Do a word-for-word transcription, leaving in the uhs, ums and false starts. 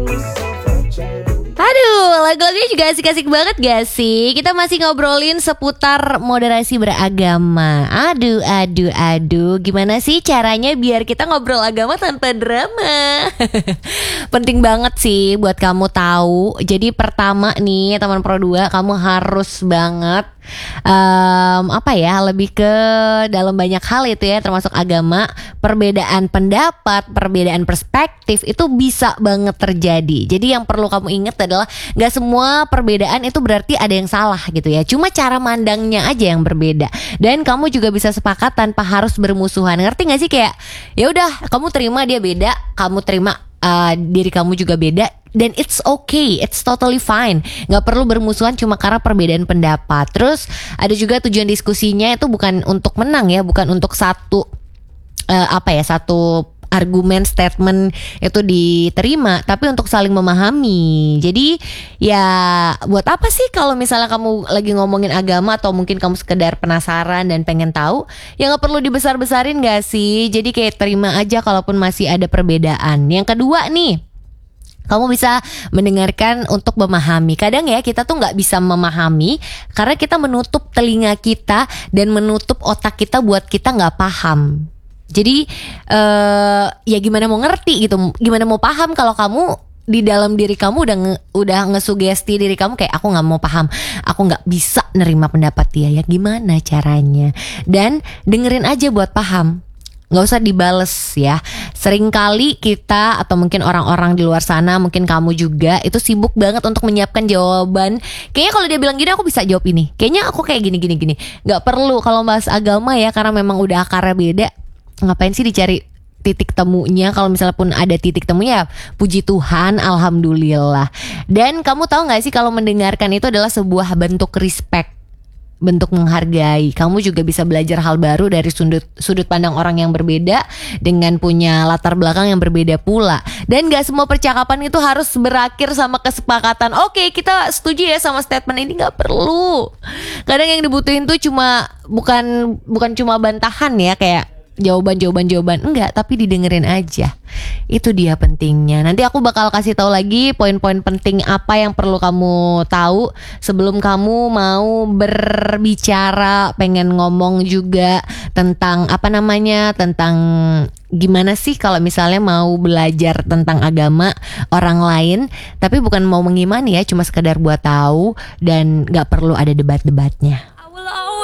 Aduh, lagu-lagunya juga asik-asik banget gak sih? Kita masih ngobrolin seputar moderasi beragama. Aduh, aduh, aduh, gimana sih caranya biar kita ngobrol agama tanpa drama? Penting banget sih buat kamu tahu. Jadi pertama nih teman Pro dua, kamu harus banget um, apa ya, lebih ke dalam banyak hal itu ya, termasuk agama. Perbedaan pendapat, perbedaan perspektif itu bisa banget terjadi. Jadi yang perlu kamu ingat adalah gak semua perbedaan itu berarti ada yang salah gitu ya. Cuma cara mandangnya aja yang berbeda. Dan kamu juga bisa sepakat tanpa harus bermusuhan. Ngerti gak sih, kayak ya udah kamu terima dia beda, kamu terima uh, diri kamu juga beda, dan it's okay, it's totally fine. Gak perlu bermusuhan cuma karena perbedaan pendapat. Terus ada juga tujuan diskusinya itu bukan untuk menang ya, bukan untuk satu uh, apa ya, satu argumen, statement itu diterima, tapi untuk saling memahami. Jadi ya buat apa sih kalau misalnya kamu lagi ngomongin agama atau mungkin kamu sekedar penasaran dan pengen tahu, ya gak perlu dibesar-besarin gak sih? Jadi kayak terima aja kalaupun masih ada perbedaan. Yang kedua nih, kamu bisa mendengarkan untuk memahami. Kadang ya kita tuh gak bisa memahami karena kita menutup telinga kita dan menutup otak kita buat kita gak paham. Jadi uh, ya gimana mau ngerti gitu, gimana mau paham kalau kamu di dalam diri kamu udah nge, udah ngesugesti diri kamu kayak aku nggak mau paham, aku nggak bisa nerima pendapat dia. Ya gimana caranya? Dan dengerin aja buat paham. Gak usah dibales ya. Seringkali kita atau mungkin orang-orang di luar sana, mungkin kamu juga, itu sibuk banget untuk menyiapkan jawaban. Kayaknya kalau dia bilang gini aku bisa jawab ini, kayaknya aku kayak gini gini gini. Gak perlu kalau bahas agama ya, karena memang udah akarnya beda. Ngapain sih dicari titik temunya? Kalau misalnya pun ada titik temunya, puji Tuhan, alhamdulillah. Dan kamu tahu gak sih kalau mendengarkan itu adalah sebuah bentuk respect, bentuk menghargai. Kamu juga bisa belajar hal baru dari sudut sudut pandang orang yang berbeda dengan punya latar belakang yang berbeda pula. Dan gak semua percakapan itu harus berakhir sama kesepakatan. Oke, kita setuju ya sama statement ini, gak perlu. Kadang yang dibutuhin tuh cuma bukan bukan cuma bantahan ya, kayak jawaban-jawaban-jawaban, enggak, tapi didengerin aja. Itu dia pentingnya. Nanti aku bakal kasih tahu lagi poin-poin penting apa yang perlu kamu tahu sebelum kamu mau berbicara, pengen ngomong juga tentang apa namanya, tentang gimana sih kalau misalnya mau belajar tentang agama orang lain, tapi bukan mau mengimani ya, cuma sekedar buat tahu dan gak perlu ada debat-debatnya.